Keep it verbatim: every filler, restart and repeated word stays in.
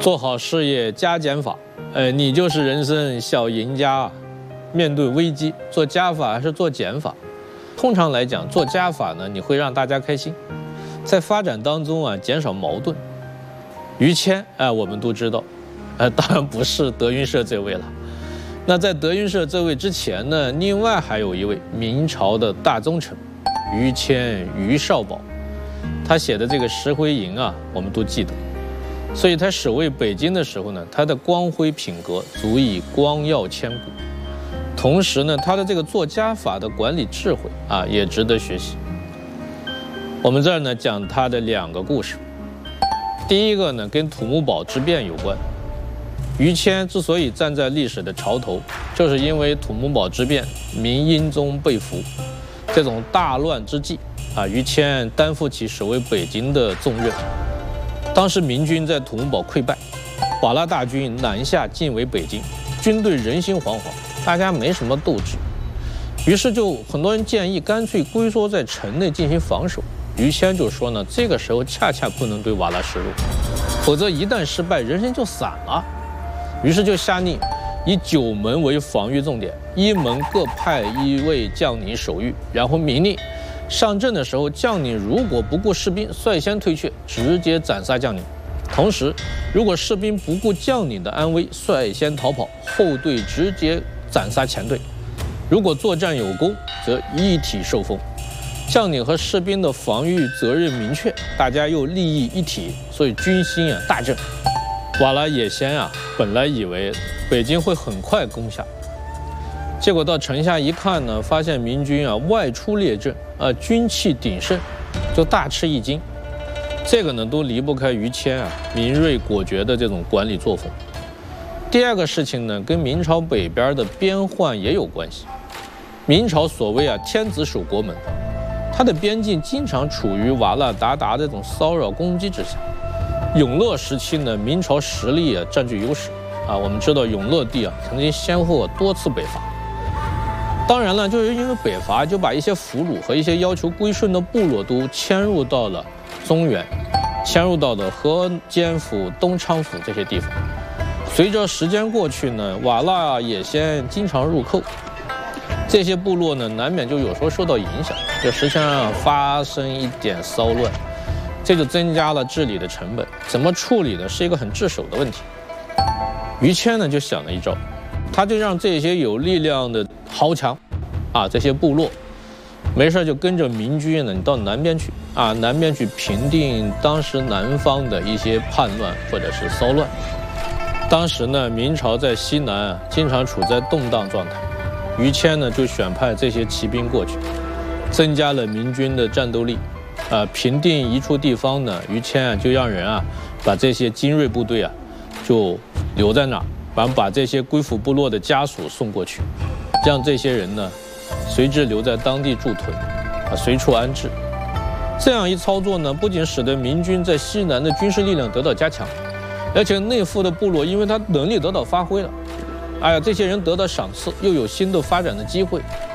做好事业加减法，呃，你就是人生小赢家啊。面对危机，做加法还是做减法？通常来讲，做加法呢，你会让大家开心，在发展当中啊，减少矛盾。于谦，哎、呃，我们都知道，呃，当然不是德云社这位了。那在德云社这位之前呢，另外还有一位明朝的大宗臣，于谦于少保，他写的这个《石灰吟》啊，我们都记得。所以他守卫北京的时候呢，他的光辉品格足以光耀千古。同时呢，他的这个做加法的管理智慧啊，也值得学习。我们这儿呢讲他的两个故事。第一个呢跟土木堡之变有关。于谦之所以站在历史的潮头，就是因为土木堡之变，明英宗被俘，这种大乱之际啊，于谦担负起守卫北京的重任。当时明军在土木堡溃败，瓦剌大军南下进围北京，军队人心惶惶。大家没什么斗志，于是就很多人建议干脆龟缩在城内进行防守。于谦就说呢，这个时候恰恰不能对瓦剌示弱，否则一旦失败，人心就散了。于是就下令以九门为防御重点，一门各派一位将领守御，然后明令上阵的时候，将领如果不顾士兵，率先退却，直接斩杀将领。同时，如果士兵不顾将领的安危，率先逃跑，后队直接斩杀前队。如果作战有功，则一体受封。将领和士兵的防御责任明确，大家又利益一体，所以军心啊大振。瓦剌野先啊，本来以为北京会很快攻下，结果到城下一看呢，发现明军啊外出列阵，啊军气鼎盛，就大吃一惊。这个呢都离不开于谦啊明锐果决的这种管理作风。第二个事情呢，跟明朝北边的边患也有关系。明朝所谓啊天子守国门，它的边境经常处于瓦剌鞑靼这种骚扰攻击之下。永乐时期呢，明朝实力啊占据优势啊。我们知道永乐帝啊曾经先后多次北伐，当然了，就是因为北伐，就把一些俘虏和一些要求归顺的部落都迁入到了中原，迁入到了河间府、东昌府这些地方。随着时间过去呢，瓦剌野先经常入寇，这些部落呢难免就有时候受到影响，就实际上发生一点骚乱，这就增加了治理的成本。怎么处理呢？是一个很棘手的问题。于谦呢就想了一招，他就让这些有力量的豪强啊，这些部落没事就跟着明军呢，你到南边去啊，南边去平定当时南方的一些叛乱或者是骚乱。当时呢，明朝在西南啊，经常处在动荡状态。于谦呢，就选派这些骑兵过去，增加了明军的战斗力。啊，平定一处地方呢，于谦啊，就让人啊，把这些精锐部队啊，就留在那儿，把把这些归附部落的家属送过去，让这些人呢，随之留在当地驻屯，啊，随处安置。这样一操作呢，不仅使得明军在西南的军事力量得到加强，而且内附的部落因为他能力得到发挥了，哎呀，这些人得到赏赐，又有新的发展的机会，